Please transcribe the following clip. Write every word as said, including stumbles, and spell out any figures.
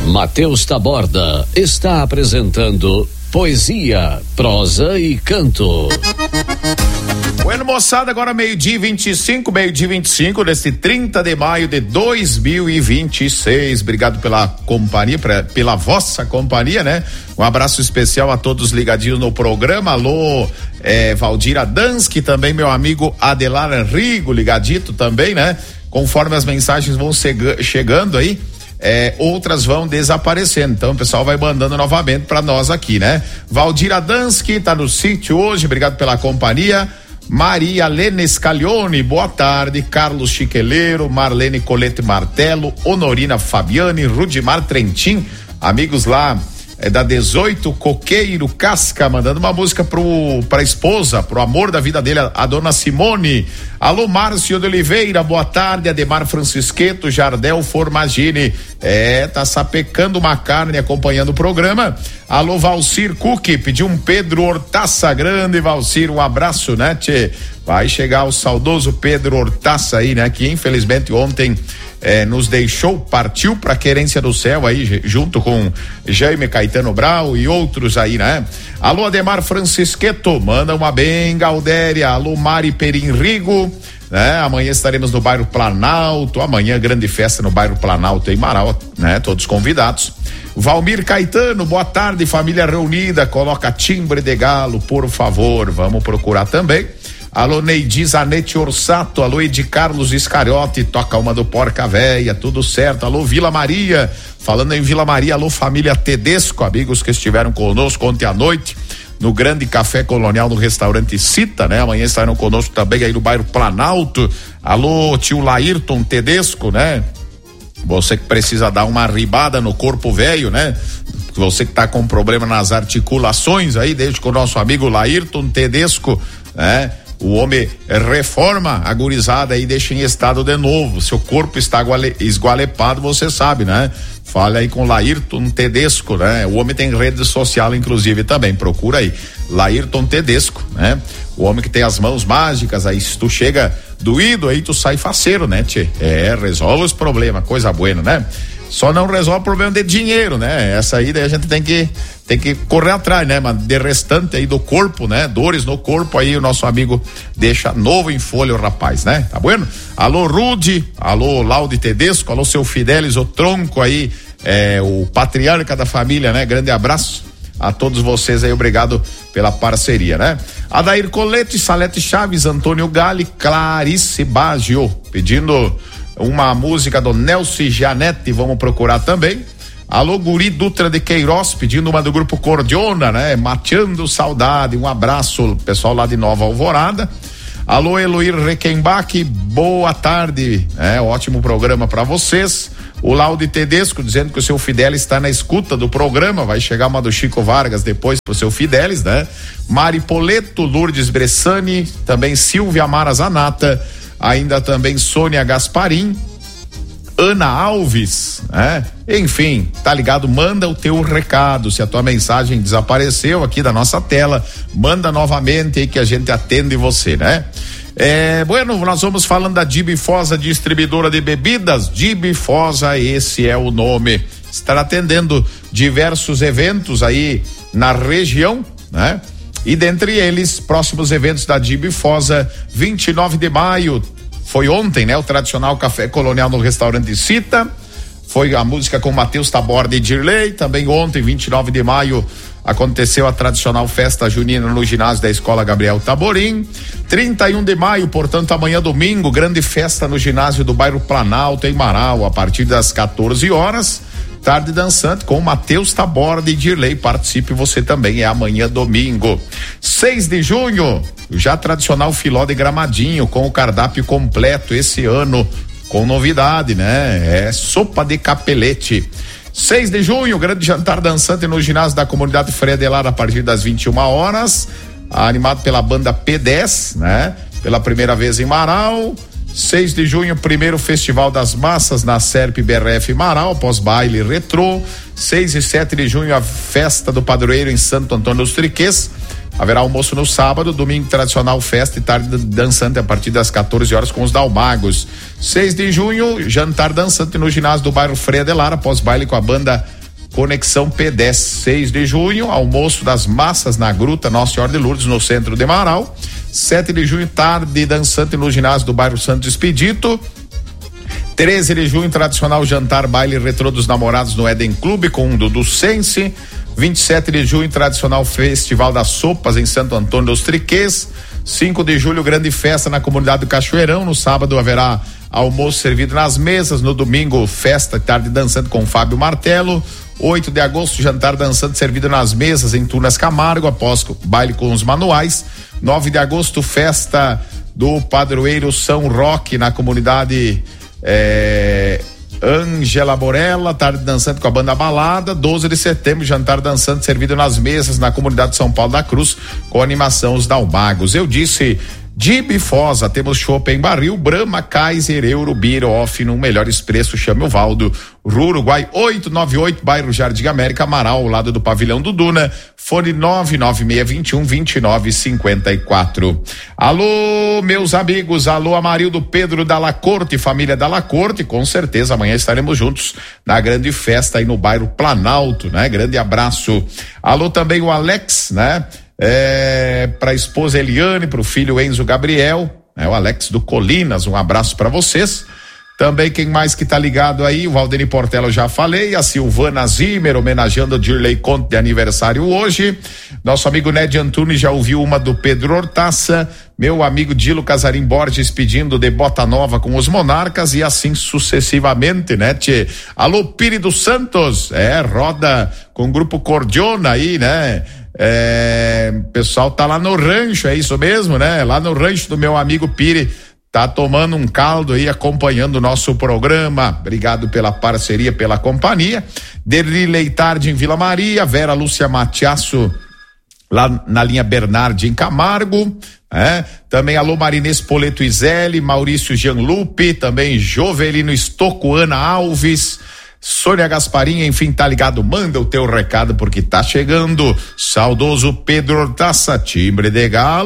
Matheus Taborda está apresentando poesia, prosa e canto. Bueno, moçada, agora meio-dia e vinte e cinco, meio-dia e vinte e cinco, deste trinta de maio de dois mil e vinte e seis. Obrigado pela companhia, pra, pela vossa companhia, né? Um abraço especial a todos ligadinhos no programa. Alô, é, Valdir Adansky, também meu amigo Adelar Rigo, ligadito também, né? Conforme as mensagens vão chega, chegando aí, É, outras vão desaparecendo, então o pessoal vai mandando novamente para nós aqui, né? Valdir Adansky tá no sítio hoje, obrigado pela companhia. Maria Lene Scaglione, boa tarde. Carlos Chiqueleiro, Marlene Colete Martelo, Honorina Fabiane, Rudimar Trentin, amigos lá é da dezoito, Coqueiro Casca, mandando uma música pro, pra esposa, pro amor da vida dele, a, a dona Simone. Alô, Márcio de Oliveira, boa tarde. Ademar Francisqueto, Jardel Formagini, é, tá sapecando uma carne acompanhando o programa. Alô, Valcir Cook, pediu um Pedro Hortaça grande, Valcir, um abraço, né, tchê? Vai chegar o saudoso Pedro Hortaça aí, né, que infelizmente ontem É, nos deixou, partiu pra querência do céu aí, junto com Jaime Caetano Brau e outros aí, né? Alô, Ademar Francisqueto, manda uma bem, Galdéria. Alô, Mari Perinrigo, né? Amanhã estaremos no bairro Planalto, amanhã grande festa no bairro Planalto em Marau, né? Todos convidados. Valmir Caetano, boa tarde, família reunida, coloca timbre de galo, por favor, vamos procurar também. Alô, Neidi Zanetti Orsato, alô, Edi Carlos Iscariote, toca uma do Porca Véia, tudo certo. Alô, Vila Maria, falando em Vila Maria, alô, família Tedesco, amigos que estiveram conosco ontem à noite no Grande Café Colonial no restaurante Cita, né? Amanhã estarão conosco também aí no bairro Planalto. Alô, tio Laírton Tedesco, né? Você que precisa dar uma ribada no corpo velho, né? Você que tá com problema nas articulações aí, desde com o nosso amigo Laírton Tedesco, né? O homem reforma a gurizada e deixa em estado de novo. Seu corpo está esgualepado, você sabe, né? Fala aí com Laírton Tedesco, né? O homem tem rede social, inclusive, também. Procura aí. Laírton Tedesco, né? O homem que tem as mãos mágicas aí. Se tu chega doído aí, tu sai faceiro, né, tchê? É, resolve os problemas, coisa boa, né? Só não resolve o problema de dinheiro, né? Essa aí daí a gente tem que tem que correr atrás, né? Mas de restante aí do corpo, né? Dores no corpo aí o nosso amigo deixa novo em folha o rapaz, né? Tá bueno? Alô, Rude, alô, Laude Tedesco, alô, seu Fidelis, o tronco aí, é, o patriarca da família, né? Grande abraço a todos vocês aí, obrigado pela parceria, né? Adair Colete, Salete Chaves, Antônio Gali, Clarice Baggio, pedindo uma música do Nelson Gianetti, vamos procurar também. Alô, Guri Dutra de Queiroz, pedindo uma do grupo Cordiona, né? Mateando saudade, um abraço, pessoal lá de Nova Alvorada. Alô, Eloir Requembach, boa tarde, é, ótimo programa para vocês. O Laude Tedesco dizendo que o seu Fidelis está na escuta do programa, vai chegar uma do Chico Vargas depois pro seu Fidelis, né? Mari Poleto, Lourdes Bressani, também Silvia Mara Zanata, ainda também Sônia Gasparim, Ana Alves, né? Enfim, tá ligado? Manda o teu recado. Se a tua mensagem desapareceu aqui da nossa tela, manda novamente aí que a gente atende você, né? É, bueno, nós vamos falando da Dibifosa, distribuidora de bebidas. Dibifosa, esse é o nome. Estará atendendo diversos eventos aí na região, né? E dentre eles, próximos eventos da Dibifosa, vinte e nove de maio, foi ontem, né? O tradicional café colonial no restaurante Cita, foi a música com Matheus Taborda e Dirley. Também ontem, vinte e nove de maio, aconteceu a tradicional festa junina no ginásio da Escola Gabriel Taborim. trinta e um de maio, portanto, amanhã domingo, grande festa no ginásio do bairro Planalto, em Marau, a partir das quatorze horas. Tarde dançante com Matheus Taborda e Dirley. Participe você também, é amanhã domingo. seis de junho, já tradicional filó de Gramadinho, com o cardápio completo esse ano, com novidade, né? É sopa de capelete. seis de junho, grande jantar dançante no ginásio da comunidade Freia de Lar a partir das vinte e uma horas, animado pela banda P dez, né? Pela primeira vez em Marau. seis de junho, primeiro Festival das Massas na Serp B R F Marau, pós-baile retrô. seis e sete de junho, a festa do padroeiro em Santo Antônio dos Triquês. Haverá almoço no sábado, domingo tradicional festa e tarde dançante a partir das quatorze horas com os Dalmagos. seis de junho, jantar dançante no ginásio do bairro Freia de Lara, pós-baile com a banda Conexão P dez, seis de junho, almoço das massas na Gruta Nossa Senhora de Lourdes, no centro de Marau. sete de junho, tarde dançante no ginásio do bairro Santo Expedito. treze de junho, tradicional jantar baile retrô dos namorados no Eden Clube com o Dudu Sense. vinte e sete de junho, tradicional Festival das Sopas em Santo Antônio dos Triquês. cinco de julho, grande festa na comunidade do Cachoeirão. No sábado haverá almoço servido nas mesas. No domingo, festa tarde dançante com Fábio Martelo. oito de agosto, jantar dançante servido nas mesas em Tunas Camargo, após baile com os manuais. nove de agosto, festa do padroeiro São Roque na comunidade é, Ângela Borella, tarde dançante com a banda Balada. doze de setembro, jantar dançante servido nas mesas na comunidade de São Paulo da Cruz, com animação Os Dalmagos. Eu disse de Bifosa, temos chopp em barril, Brahma, Kaiser, Euro, Beer, Off, no melhor expresso, chame o Valdo, Rua Uruguai oito nove oito, bairro Jardim América, Amaral, ao lado do pavilhão do Duna, fone nove nove seis dois um, dois nove cinco quatro. Alô, meus amigos, alô, Amarildo Pedro Dalla Corte, família Dalla Corte, com certeza amanhã estaremos juntos na grande festa aí no bairro Planalto, né? Grande abraço. Alô também o Alex, né? É, para a esposa Eliane, para o filho Enzo Gabriel, né, o Alex do Colinas, um abraço para vocês. Também quem mais que tá ligado aí, o Valdeni Portela eu já falei, a Silvana Zimmer homenageando o Dirley Conte de aniversário hoje. Nosso amigo Ned Antunes já ouviu uma do Pedro Hortaça, meu amigo Dilo Casarim Borges pedindo de Bota Nova com os Monarcas e assim sucessivamente, né, tchê? Alô, Piri dos Santos, é, roda com o grupo Cordiona aí, né? É, o pessoal tá lá no rancho, é isso mesmo, né? Lá no rancho do meu amigo Piri, tá tomando um caldo aí, acompanhando o nosso programa. Obrigado pela parceria, pela companhia. Derli Leitard em Vila Maria, Vera Lúcia Matiasso lá na linha Bernardi em Camargo, é. Também alô Marinês Poleto Izelli, Maurício Gianlupe, também Jovelino Estocco, Ana Alves, Sônia Gasparinha, enfim, tá ligado, manda o teu recado porque tá chegando saudoso Pedro Hortaça, timbre de galo.